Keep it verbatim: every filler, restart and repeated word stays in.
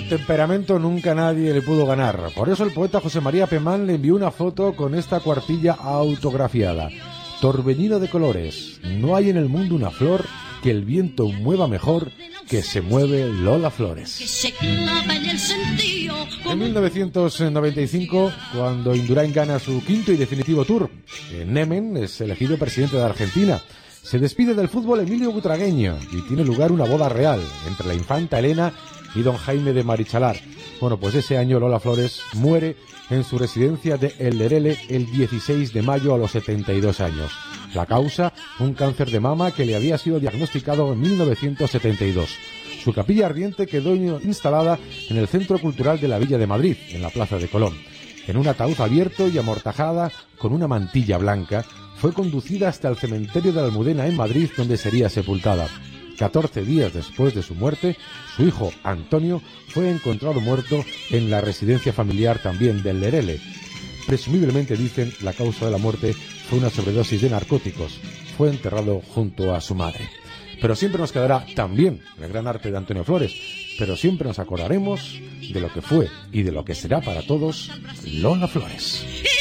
temperamento nunca nadie le pudo ganar. Por eso el poeta José María Pemán le envió una foto con esta cuartilla autografiada. Torbellino de colores, no hay en el mundo una flor que el viento mueva mejor que se mueve Lola Flores. En mil novecientos noventa y cinco, cuando Indurain gana su quinto y definitivo tour, Nemen es elegido presidente de Argentina. Se despide del fútbol Emilio Butragueño y tiene lugar una boda real entre la infanta Elena y don Jaime de Marichalar. Bueno, pues ese año Lola Flores muere en su residencia de El Lerele el dieciséis de mayo a los setenta y dos años. La causa, un cáncer de mama que le había sido diagnosticado en mil novecientos setenta y dos. Su capilla ardiente quedó instalada en el Centro Cultural de la Villa de Madrid, en la Plaza de Colón. En un ataúd abierto y amortajada con una mantilla blanca, fue conducida hasta el cementerio de la Almudena en Madrid, donde sería sepultada. Catorce días después de su muerte, su hijo Antonio fue encontrado muerto en la residencia familiar también del Lerele. Presumiblemente, dicen, la causa de la muerte fue una sobredosis de narcóticos. Fue enterrado junto a su madre. Pero siempre nos quedará también el gran arte de Antonio Flores, pero siempre nos acordaremos de lo que fue y de lo que será para todos Lola Flores.